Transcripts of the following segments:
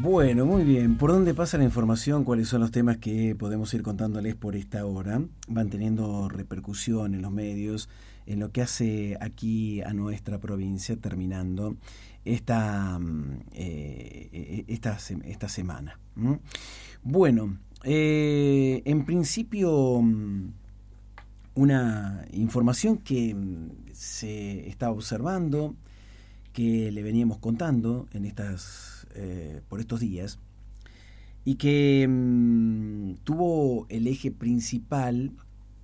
Bueno, muy bien. ¿Por dónde pasa la información? ¿Cuáles son los temas que podemos ir contándoles por esta hora? Van teniendo repercusión en los medios, en lo que hace aquí a nuestra provincia, terminando esta semana. Bueno, en principio, una información que se está observando, que le veníamos contando en por estos días, y que tuvo el eje principal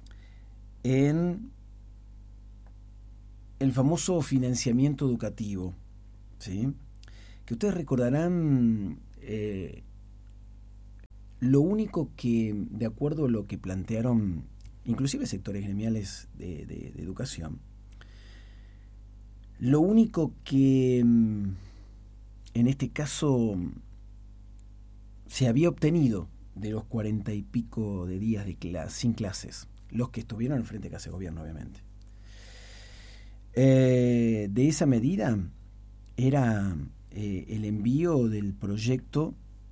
en el famoso financiamiento educativo, ¿sí? Que ustedes recordarán, lo único que, de acuerdo a lo que plantearon inclusive sectores gremiales de educación, lo único que en este caso se había obtenido de los 40 y pico de días sin clases, los que estuvieron al frente de Casa de Gobierno, obviamente, de esa medida era el envío del proyecto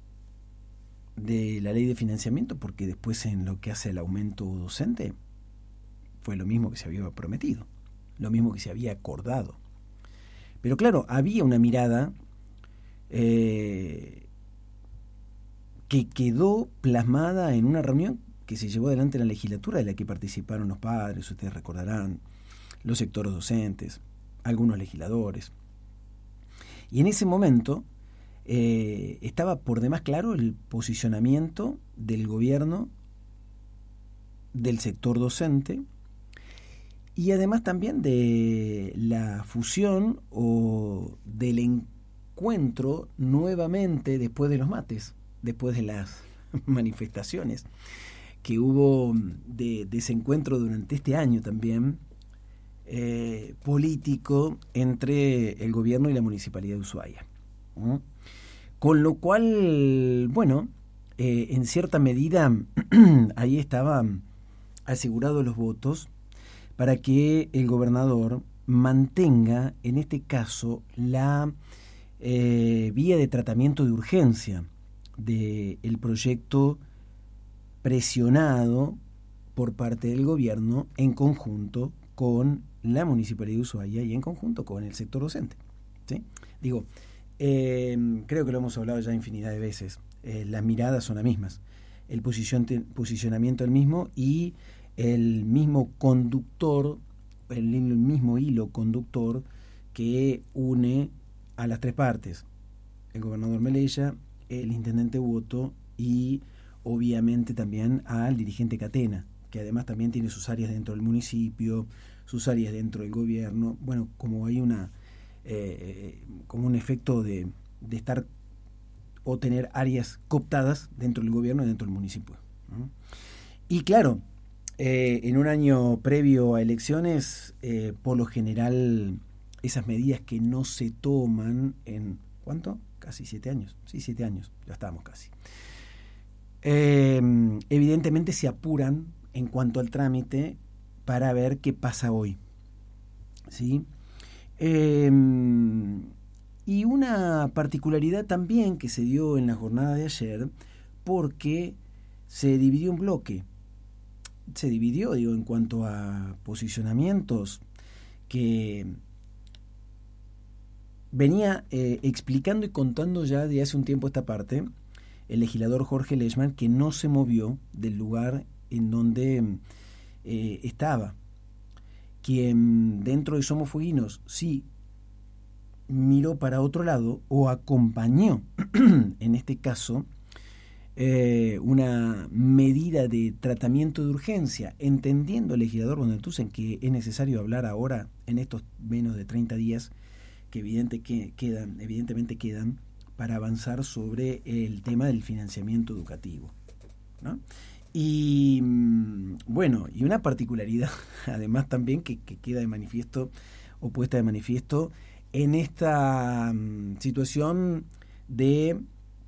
de la ley de financiamiento, porque después en lo que hace al aumento docente fue lo mismo que se había prometido, lo mismo que se había acordado. Pero claro, había una mirada que quedó plasmada en una reunión que se llevó adelante en la legislatura, de la que participaron los padres, ustedes recordarán, los sectores docentes, algunos legisladores. Y en ese momento estaba por demás claro el posicionamiento del gobierno, del sector docente, y además también de la fusión o del encuentro nuevamente después de los mates, después de las manifestaciones que hubo de ese encuentro durante este año también, político entre el gobierno y la municipalidad de Ushuaia. Con lo cual, bueno, en cierta medida ahí estaban asegurados los votos para que el gobernador mantenga, en este caso, la vía de tratamiento de urgencia del proyecto presionado por parte del gobierno en conjunto con la municipalidad de Ushuaia y en conjunto con el sector docente, ¿sí? Digo, creo que lo hemos hablado ya infinidad de veces, las miradas son las mismas, el posicionamiento el mismo y el mismo conductor, el mismo hilo conductor que une a las tres partes, el gobernador Melella, el intendente Boto y obviamente también al dirigente Catena, que además también tiene sus áreas dentro del municipio, sus áreas dentro del gobierno. Bueno, como hay como un efecto de estar o tener áreas cooptadas dentro del gobierno y dentro del municipio, ¿no? Y claro, en un año previo a elecciones, por lo general, esas medidas que no se toman en, ¿cuánto? Casi 7 años. Sí, 7 años, ya estábamos casi. Evidentemente se apuran en cuanto al trámite para ver qué pasa hoy, ¿sí? Y una particularidad también que se dio en la jornada de ayer, porque se dividió un bloque. Se dividió, digo, en cuanto a posicionamientos que venía explicando y contando ya de hace un tiempo esta parte el legislador Jorge Lechman, que no se movió del lugar en donde estaba, quien dentro de Somos Fueguinos sí miró para otro lado o acompañó en este caso una medida de tratamiento de urgencia, entendiendo el legislador Bonatusen que es necesario hablar ahora en estos menos de 30 días que evidentemente quedan para avanzar sobre el tema del financiamiento educativo, ¿no? Y bueno, y una particularidad además también que queda de manifiesto o puesta de manifiesto en esta situación de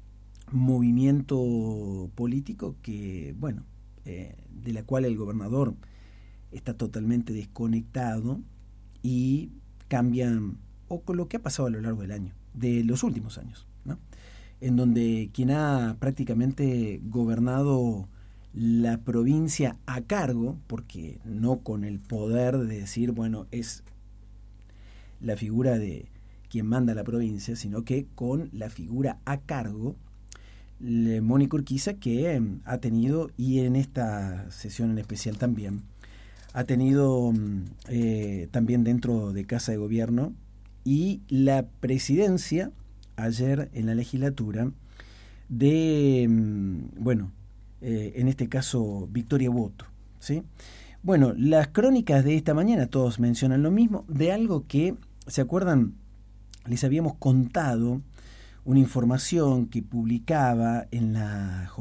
movimiento político que, bueno, de la cual el gobernador está totalmente desconectado y cambian, o con lo que ha pasado a lo largo del año, de los últimos años, ¿no? en donde quien ha prácticamente gobernado la provincia a cargo, porque no con el poder de decir, bueno, es la figura de quien manda la provincia, sino que con la figura a cargo, Mónica Urquiza, que ha tenido, y en esta sesión en especial también, ha tenido también dentro de Casa de Gobierno y la presidencia ayer en la legislatura de, en este caso, Victoria Boto, ¿sí? Bueno, las crónicas de esta mañana todos mencionan lo mismo, de algo que, ¿se acuerdan? Les habíamos contado una información que publicaba en la